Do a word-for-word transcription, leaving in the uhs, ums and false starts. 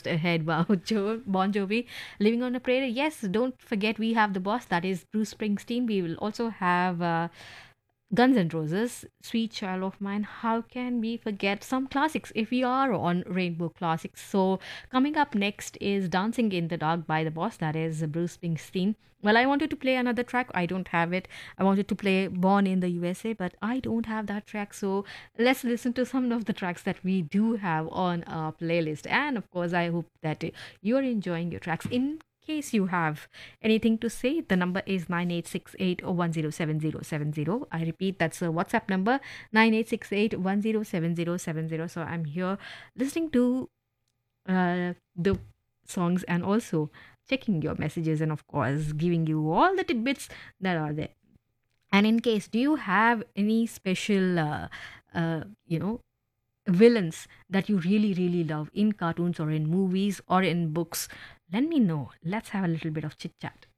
just ahead. Wow, jo- Bon Jovi, Living on a Prayer. Yes, don't forget we have the boss, that is Bruce Springsteen. We will also have uh, Guns N' Roses, Sweet Child of Mine. How can we forget some classics if we are on Rainbow Classics? So, coming up next is Dancing in the Dark by the boss, that is Bruce Springsteen. Well, I wanted to play another track. I don't have it. I wanted to play Born in the U S A, but I don't have that track. So, let's listen to some of the tracks that we do have on our playlist. And of course, I hope that you're enjoying your tracks. In case you have anything to say, the number is nine eight six eight one zero seven zero seven zero. I repeat, that's a WhatsApp number nine eight six eight one zero seven zero seven zero. So I'm here listening to uh, the songs and also checking your messages and, of course, giving you all the tidbits that are there. And in case, do you have any special, uh, uh, you know, villains that you really, really love in cartoons or in movies or in books? Let me know. Let's have a little bit of chit chat.